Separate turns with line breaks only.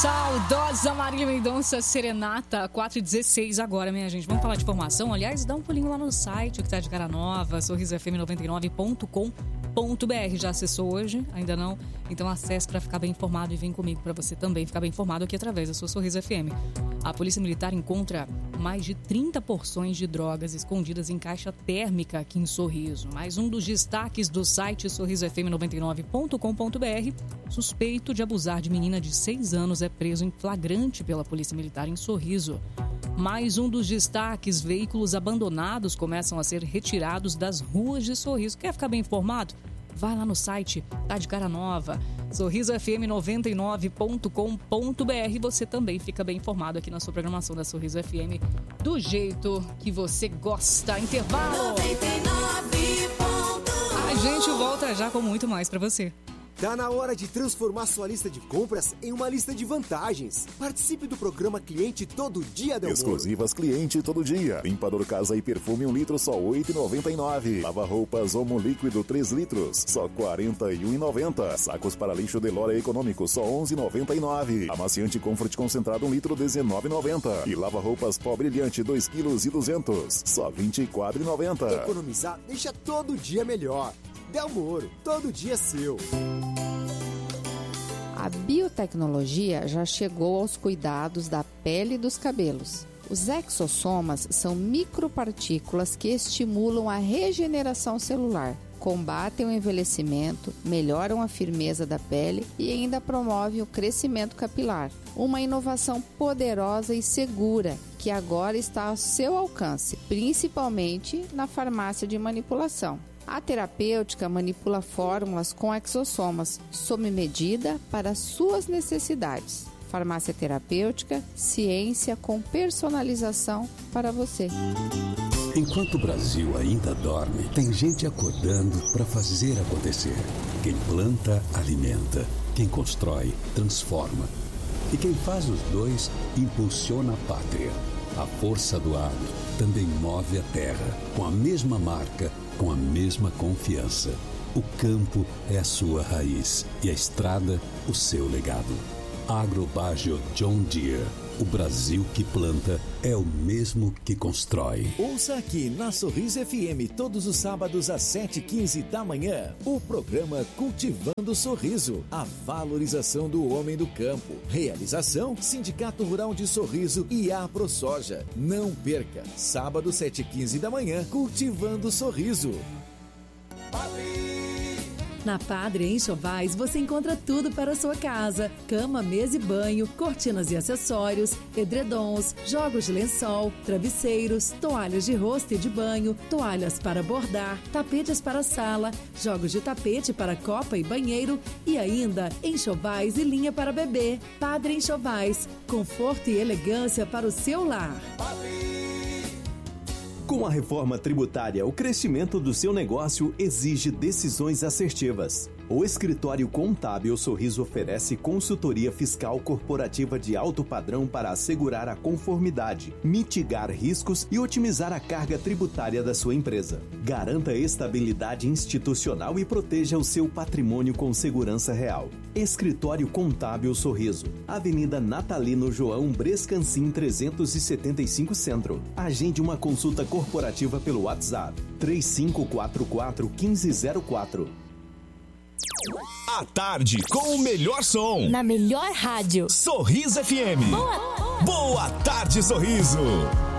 Saudosa Marília Mendonça, Serenata, 4h16 agora, minha gente. Vamos falar de formação? Aliás, dá um pulinho lá no site que tá de cara nova, sorrisofm99.com.br. Já acessou hoje? Ainda não? Então acesse para ficar bem informado e vem comigo para você também ficar bem informado aqui através da sua Sorriso FM. A Polícia Militar encontra mais de 30 porções de drogas escondidas em caixa térmica aqui em Sorriso. Mais um dos destaques do site sorrisofm99.com.br. Suspeito de abusar de menina de 6 anos é preso em flagrante pela Polícia Militar em Sorriso. Mais um dos destaques, veículos abandonados começam a ser retirados das ruas de Sorriso. Quer ficar bem informado? Vai lá no site, tá de cara nova, sorrisofm99.com.br. Você também fica bem informado aqui na sua programação da Sorriso FM, do jeito que você gosta. Intervalo! 99. A gente volta já com muito mais pra você.
Tá na hora de transformar sua lista de compras em uma lista de vantagens. Participe do programa Cliente Todo Dia, Delmoro.
Exclusivas Cliente Todo Dia. Limpador casa e perfume 1 litro, só R$ 8,99. Lava-roupas Omo líquido 3 litros, só R$ 41,90. Sacos para lixo Delora econômico, só R$ 11,99. Amaciante Comfort concentrado 1 litro, R$ 19,90. E lava-roupas Pó Brilhante 2 quilos e 200, só R$ 24,90.
Economizar deixa todo dia melhor. Delmoro, todo dia seu.
A biotecnologia já chegou aos cuidados da pele e dos cabelos. Os exossomas são micropartículas que estimulam a regeneração celular, combatem o envelhecimento, melhoram a firmeza da pele e ainda promovem o crescimento capilar. Uma inovação poderosa e segura que agora está ao seu alcance, principalmente na farmácia de manipulação. A terapêutica manipula fórmulas com exossomas, sob medida para suas necessidades. Farmácia terapêutica, ciência com personalização para você.
Enquanto o Brasil ainda dorme, tem gente acordando para fazer acontecer. Quem planta, alimenta. Quem constrói, transforma. E quem faz os dois, impulsiona a pátria. A força do agro também move a terra, com a mesma marca, com a mesma confiança. O campo é a sua raiz e a estrada o seu legado. Agrobagio John Deere. O Brasil que planta é o mesmo que constrói.
Ouça aqui na Sorriso FM todos os sábados às 7h15 da manhã. O programa Cultivando Sorriso. A valorização do homem do campo. Realização Sindicato Rural de Sorriso e a ProSoja. Não perca. Sábado 7h15 da manhã. Cultivando Sorriso.
Na Padre Enxovais você encontra tudo para a sua casa: cama, mesa e banho, cortinas e acessórios, edredons, jogos de lençol, travesseiros, toalhas de rosto e de banho, toalhas para bordar, tapetes para sala, jogos de tapete para copa e banheiro e ainda enxovais e linha para bebê. Padre Enxovais, conforto e elegância para o seu lar.
Com a reforma tributária, o crescimento do seu negócio exige decisões assertivas. O Escritório Contábil Sorriso oferece consultoria fiscal corporativa de alto padrão para assegurar a conformidade, mitigar riscos e otimizar a carga tributária da sua empresa. Garanta estabilidade institucional e proteja o seu patrimônio com segurança real. Escritório Contábil Sorriso, Avenida Natalino João Brescancin 375 Centro. Agende uma consulta corporativa pelo WhatsApp 3544-1504.
À tarde, com o melhor som.
Na melhor rádio.
Sorriso FM.
Boa
tarde, Sorriso.